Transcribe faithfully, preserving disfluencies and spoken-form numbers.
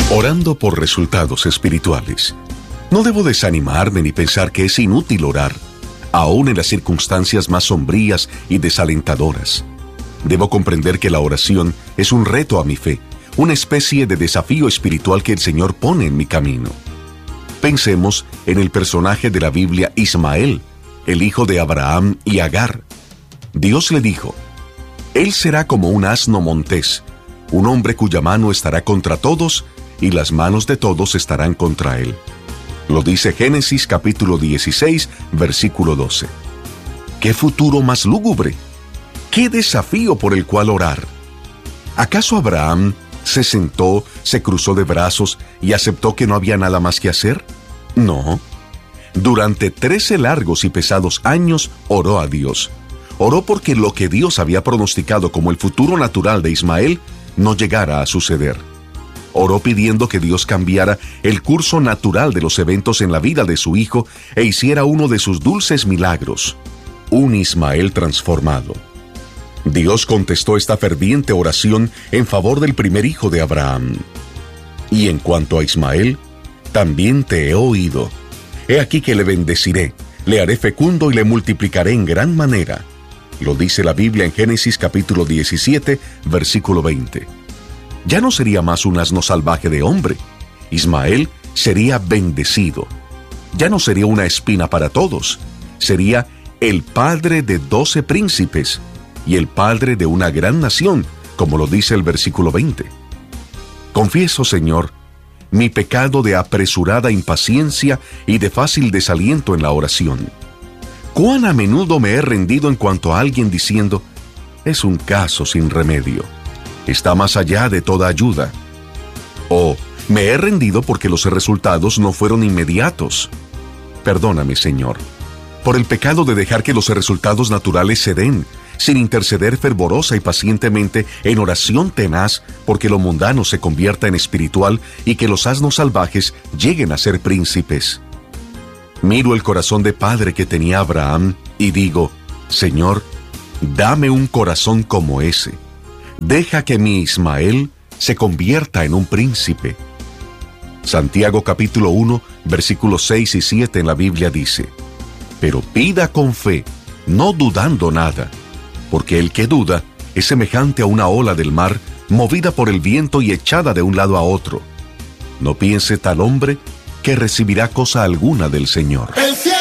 Orando por resultados espirituales. No debo desanimarme ni pensar que es inútil orar, aún en las circunstancias más sombrías y desalentadoras. Debo comprender que la oración es un reto a mi fe, una especie de desafío espiritual que el Señor pone en mi camino. Pensemos en el personaje de la Biblia Ismael, el hijo de Abraham y Agar. Dios le dijo: Él será como un asno montés, un hombre cuya mano estará contra todos y las manos de todos estarán contra él. Lo dice Génesis capítulo dieciséis, versículo doce. ¿Qué futuro más lúgubre? ¿Qué desafío por el cual orar? ¿Acaso Abraham se sentó, se cruzó de brazos y aceptó que no había nada más que hacer? No. Durante trece largos y pesados años oró a Dios. Oró porque lo que Dios había pronosticado como el futuro natural de Ismael no llegara a suceder. Oró pidiendo que Dios cambiara el curso natural de los eventos en la vida de su hijo e hiciera uno de sus dulces milagros, un Ismael transformado. Dios contestó esta ferviente oración en favor del primer hijo de Abraham. Y en cuanto a Ismael, también te he oído. He aquí que le bendeciré, le haré fecundo y le multiplicaré en gran manera. Lo dice la Biblia en Génesis capítulo diecisiete, versículo veinte. Ya no sería más un asno salvaje de hombre. Ismael sería bendecido. Ya no sería una espina para todos. Sería el padre de doce príncipes y el padre de una gran nación, como lo dice el versículo veinte. Confieso, Señor, mi pecado de apresurada impaciencia y de fácil desaliento en la oración. Cuán a menudo me he rendido en cuanto a alguien diciendo: es un caso sin remedio. Está más allá de toda ayuda. O me he rendido porque los resultados no fueron inmediatos. Perdóname, Señor, por el pecado de dejar que los resultados naturales se den, sin interceder fervorosa y pacientemente en oración tenaz porque lo mundano se convierta en espiritual y que los asnos salvajes lleguen a ser príncipes. Miro el corazón de padre que tenía Abraham y digo: Señor, dame un corazón como ese. Deja que mi Ismael se convierta en un príncipe. Santiago capítulo uno, versículos seis y siete en la Biblia dice: Pero pida con fe, no dudando nada, porque el que duda es semejante a una ola del mar, movida por el viento y echada de un lado a otro. No piense tal hombre que recibirá cosa alguna del Señor. El cielo